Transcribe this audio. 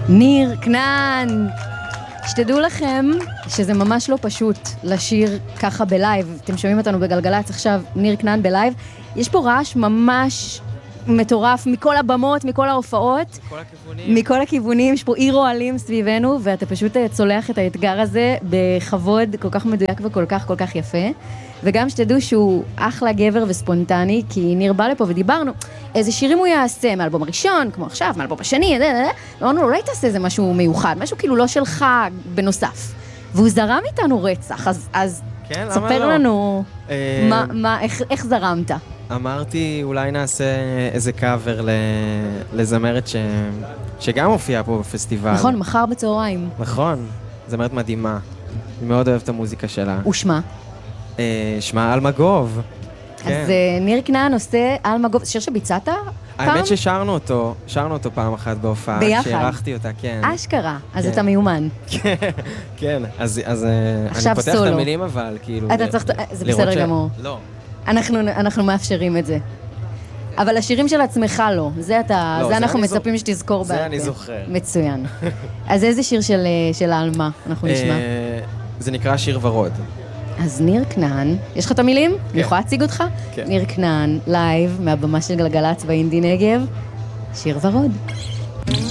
ניר כנען, שתדעו לכם שזה ממש לא פשוט לשיר ככה בלייב. אתם שומעים אותנו בגלגלץ עכשיו, ניר כנען בלייב. יש פה רעש ממש מטורף מכל הבמות, מכל ההופעות. מכל הכיוונים, יש פה עיר אוהלים סביבנו, ואתה פשוט צולח את האתגר הזה בכבוד כל כך מדויק וכל כך יפה. וגם שתדעו שהוא אחלה גבר וספונטני, כי ניר בא לפה ודיברנו, איזה שירים הוא יעשה, מאלבום הראשון, כמו עכשיו, מאלבום השני, ואמרנו, אולי תעשה איזה משהו מיוחד, משהו כאילו לא שלך בנוסף. והוא זרם איתנו רצח, אז ספר לנו איך זרמת. אמרתי, אולי נעשה איזה קאבר לזמרת שגם הופיעה פה בפסטיבל. נכון, מחר בצהריים. נכון, זמרת מדהימה. אני מאוד אוהב את המוזיקה שלה. ושמה? שמה אלמגוב. אז ניר כנען עושה אלמגוב, שיר שביצעת פעם? האמת ששרנו אותו פעם אחת בהופעה. ביחד. שערכתי אותה, כן. אשכרה, אז אתה מיומן. כן, אז אני פותח את המילים אבל, כאילו... זה בסדר גמור. לא. אנחנו מאפשרים את זה. אבל השירים של עצמך לא. זה אנחנו מצפים שתזכור. זה אני זוכר. מצוין. אז איזה שיר של האלמה אנחנו נשמע? זה נקרא שיר ורוד. אז ניר כנען, יש לך את המילים? אני יכולה להציג אותך? כן. ניר כנען, לייב, מהבמה של גלגלץ באינדי נגב, שיר ורוד.